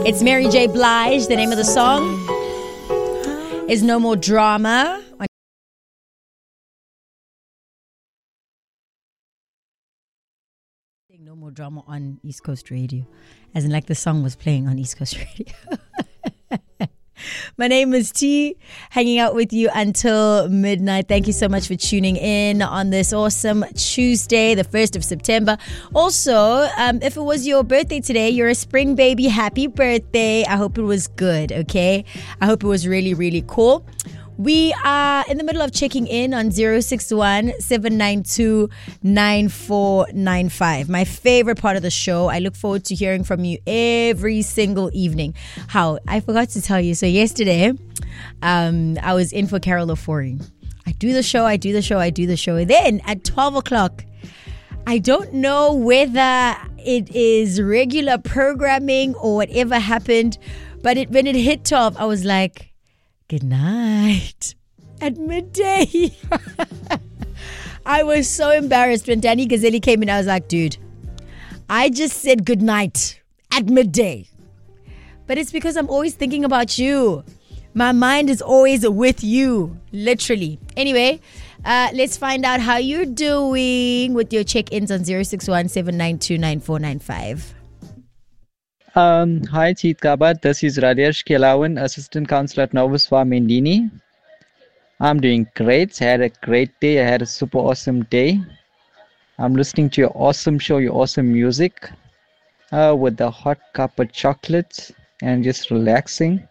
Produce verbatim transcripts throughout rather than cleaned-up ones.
It's Mary J. Blige. The name of the song is No More Drama. No More Drama on East Coast Radio. As in like the song was playing on East Coast Radio. My name is T, hanging out with you until midnight. Thank you so much for tuning in on this awesome Tuesday, the first of September. Also, um, if it was your birthday today, you're a spring baby. Happy birthday. I hope it was good, okay? I hope it was really, really cool. We are in the middle of checking in on zero six one, seven nine two, nine four nine five. My favorite part of the show. I look forward to hearing from you every single evening. How? I forgot to tell you. So yesterday, um, I was in for Carol Ofori. I do the show, I do the show, I do the show. Then at twelve o'clock, I don't know whether it is regular programming or whatever happened, but it, when it hit twelve, I was like, good night at midday. I was so embarrassed when Danny Gazzelli came in. I was like, dude, I just said good night at midday. But it's because I'm always thinking about you. My mind is always with you, literally. Anyway, uh, let's find out how you're doing with your check-ins on zero six one, seven nine two, nine four nine five. Um, hi, Cheet Kabat. This is Radesh Kelawan, Assistant Councillor at Novus Farm Mendini. I'm doing great. I had a great day. I had a super awesome day. I'm listening to your awesome show, your awesome music, uh, with a hot cup of chocolate and just relaxing.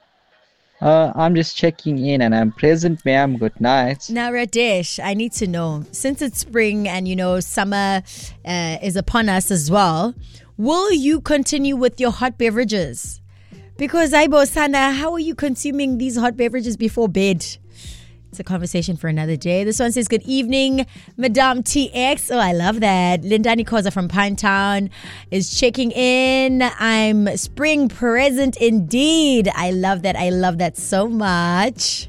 Uh, I'm just checking in and I'm present, ma'am. Good night. Now, Radesh, I need to know, since it's spring and, you know, summer uh, is upon us as well, will you continue with your hot beverages? Because, Aibo Sana, how are you consuming these hot beverages before bed? It's a conversation for another day. This one says, good evening, Madame T X. Oh, I love that. Lindani Koza from Pinetown is checking in. I'm spring present indeed. I love that. I love that so much.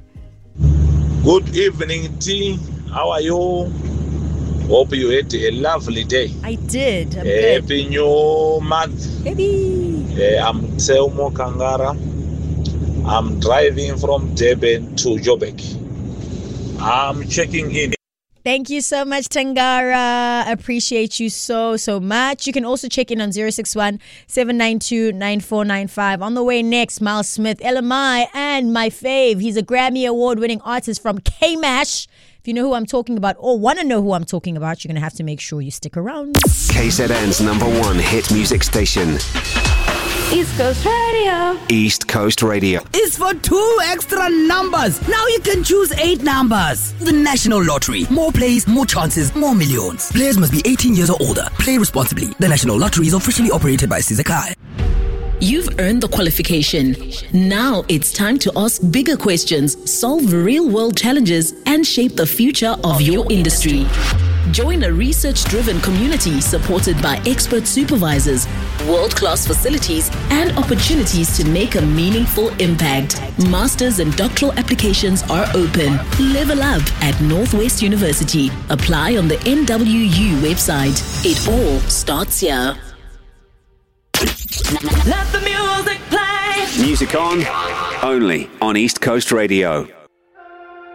Good evening, T. How are you? Hope you had a lovely day. I did. I'm Happy good. New Month. Baby. Uh, I'm Selmo Kangara. I'm driving from Durban to Joburg. I'm checking in. Thank you so much, Tangara. Appreciate you so, so much. You can also check in on zero six one, seven nine two, nine four nine five. On the way next, Miles Smith, L M I, and my fave. He's a Grammy Award-winning artist from K-Mash. If you know who I'm talking about or want to know who I'm talking about, you're going to have to make sure you stick around. K Z N's number one hit music station. East Coast Radio. East Coast Radio. Is for two extra numbers. Now you can choose eight numbers. The National Lottery. More plays, more chances, more millions. Players must be eighteen years or older. Play responsibly. The National Lottery is officially operated by Sizakai. You've earned the qualification. Now it's time to ask bigger questions, solve real-world challenges, and shape the future of your industry. Join a research-driven community supported by expert supervisors, world-class facilities, and opportunities to make a meaningful impact. Masters and doctoral applications are open. Level up at Northwest University. Apply on the N W U website. It all starts here. Let the music play. Music on, only on East Coast Radio.